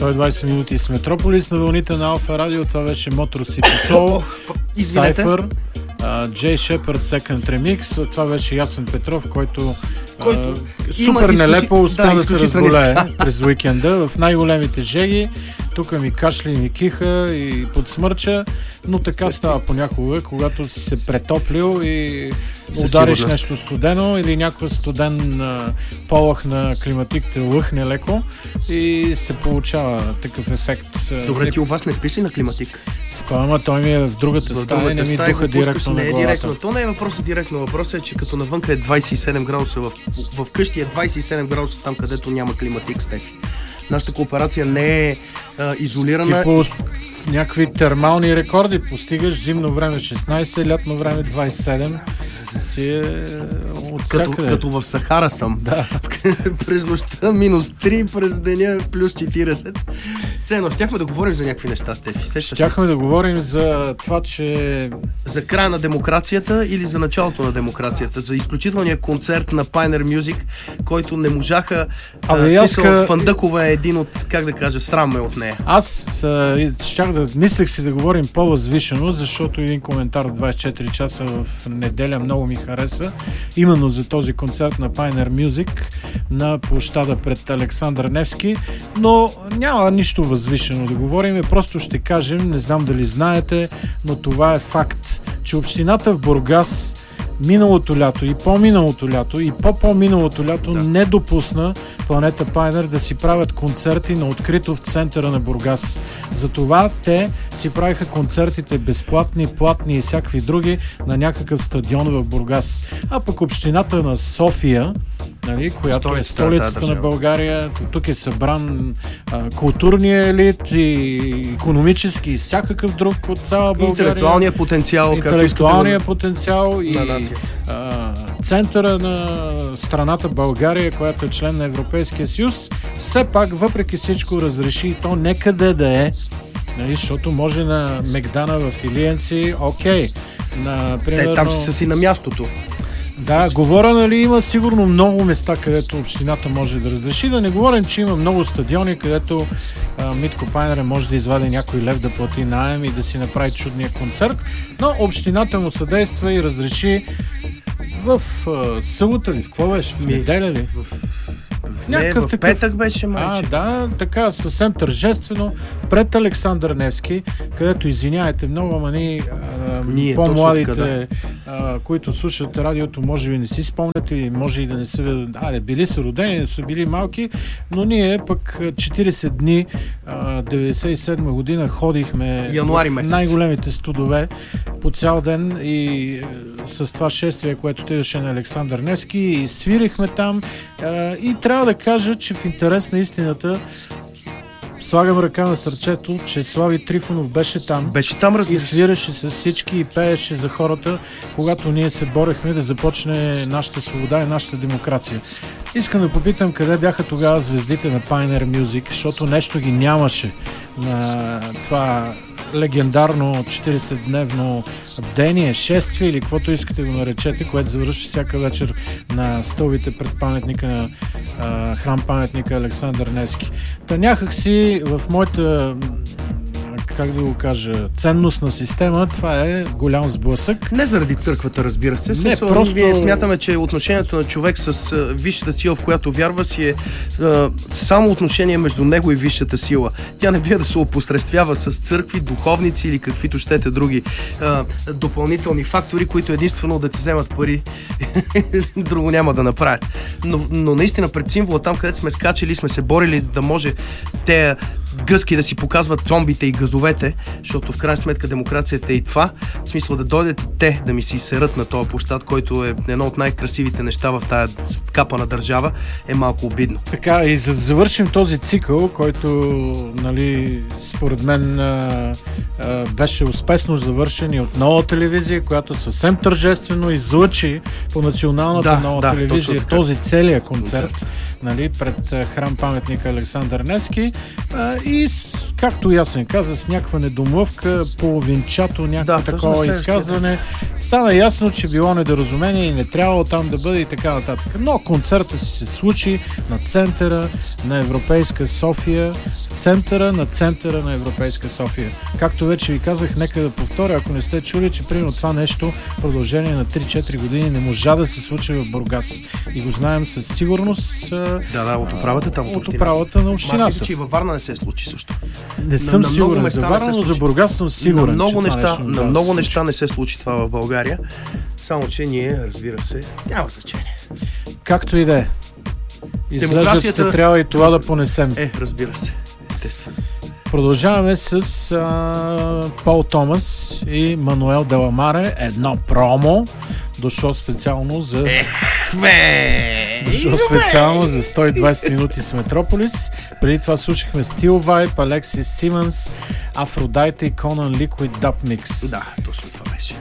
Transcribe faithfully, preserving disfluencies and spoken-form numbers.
сто и двайсет минути с Метрополис на вълните на Алфа Радио. Това беше Motor City Soul, Cypher, Jay Shepard Second Remix. Това беше Ясен Петров, който, който а, супер нелепо успя да, да се разболее през уикенда в най-големите жеги. Тук ми кашли, ми киха и подсмърча, но така става понякога, когато си се претоплил и удариш нещо студено или някаква студен а, полъх на климатик те лъхне леко и се получава такъв ефект. Добре, ти у вас не спиш ли на климатик? Спам, а той ми е в другата стая, не ми духа директно на главата. Директно. То не е въпросът директно. Въпросът е, че като навънка е двайсет и седем градуса, в, в къщи е двайсет и седем градуса, там където няма климатик, Стефи. Нашата кооперация не е а, изолирана. Ти по някакви термални рекорди постигаш, зимно време шестнайсет, лятно време двайсет и седем. Си е от като, като в Сахара съм. Да. През нощта минус три, през деня плюс четирийсет. Все едно, щяхме да говорим за някакви неща, Стефи. Щяхме да говорим за това, че... За края на демокрацията или за началото на демокрацията. За изключителния концерт на Pioneer Music, който не можаха... Абе, а, смисъл, ка... Фандъкова е един от, как да кажа, срам е от нея. Аз са, щях да... Мислех си да говорим по-възвишено, защото един коментар от двайсет и четири часа в неделя много ми хареса. Именно за този концерт на Pioneer Music на площада пред Александър Невски, но няма нищо възвишено да говорим. Просто ще кажем, не знам дали знаете, но това е факт, че общината в Бургас миналото лято и по-миналото лято и по-по-миналото лято да. не допусна Планета Pioneer да си правят концерти на открито в центъра на Бургас. Затова те си правиха концертите безплатни, платни и всякакви други на някакъв стадион в Бургас. А пък общината на София, нали, която Столица, е столицата да, на България, тук е събран а, културния елит и икономически и всякакъв друг от цяла България. Интелектуалния потенциал. Интелектуалния потенциал и а, центъра на страната България, която е член на Европейския съюз, все пак, въпреки всичко, разреши и то некъде да е, нали, защото може на Мегдана в Илиенци, окей. На, примерно... Те там са си на мястото. Да, говоря, нали, има сигурно много места, където общината може да разреши. Да не говорим, че има много стадиони, където а, Митко Pioneer може да извади някой лев да плати наем и да си направи чудния концерт. Но общината му съдейства и разреши в а, събота ли, в какво беше? В неделя ли? В... Не, в такъв... петък беше, майче. А, да, така, съвсем тържествено, пред Александър Невски, където, извиняйте много, ама ние, ние по-младите, да. а, които слушат радиото, може би не си спомнят и може и да не са, а, не, били са родени, не са били малки, но ние пък четирийсет дни, а, деветдесет и седма година ходихме Януари в месец. най-големите студове по цял ден и а, с това шествие, което отидеше на Александър Невски и свирихме там а, и трябва да кажа, че в интерес на истината слагам ръка на сърцето, че Слави Трифонов беше там. Беше там, разбира се. И свиреше с всички и пееше за хората, когато ние се борехме да започне нашата свобода и нашата демокрация. Искам да попитам къде бяха тогава звездите на Pioneer Music, защото нещо ги нямаше на това легендарно четирийсетдневно бдение, шествие или каквото искате го наречете, което завърши всяка вечер на стълбите пред паметника на а, храм паметника Александър Невски. Та някак си в моята, как да го кажа, ценностна система, това е голям сблъсък. Не заради църквата, разбира се. Не, просто... Ние смятаме, че отношението на човек с а, висшата сила, в която вярва, си е а, само отношение между него и висшата сила. Тя не бива да се опосредствява с църкви, духовници или каквито щете други а, допълнителни фактори, които единствено да ти вземат пари, друго няма да направят. Но, но наистина пред символа, там където сме скачали, сме се борили, за да може те гъски да си показват зомбите и газовете, защото в крайна сметка демокрацията е и това. В смисъл да дойдат и те да ми си серат на този площад, който е едно от най-красивите неща в тая капана държава, е малко обидно. Така, и за да завършим този цикъл, който, нали, според мен а, а, беше успешно завършен и от Нова телевизия, която съвсем тържествено излъчи по националната да, Нова да, телевизия този целият концерт. концерт. нали, пред храм паметника Александър Невски а, и както ясен каза, с някаква недомлъвка, половинчато, някакво да, такова изказване. Стана ясно, че било недоразумение и не трябвало там да бъде и така нататък. Но концертът си се случи на центъра на Европейска София, центъра на центъра на Европейска София. Както вече ви казах, нека да повторя, ако не сте чули, че примерно това нещо в продължение на три-четири години не можа да се случи в Бургас. И го знаем със сигурност. Да, да, от управата там. От управата на общината. Аз мисля, че и във Варна не се случи също. Не съм на, на сигурен за Варна, но за Бургас съм сигурен. На много, неща, нещо, на да, много неща не се случи това в България. Само, че ние, разбира се, няма значение. Както и да е. Изглеждате, трябва и това да понесем. Е, разбира се. Естествено. Продължаваме с а, Пол Томас и Мануел Деламаре. Едно промо. Дошло специално за... Ехме! Дошло специално за сто и двайсет минути с Метрополис. Преди това слушахме Steel Vibe, Алексис Симънс, Афродайта и Conan Liquid Dub Mix. Да, точно това беше.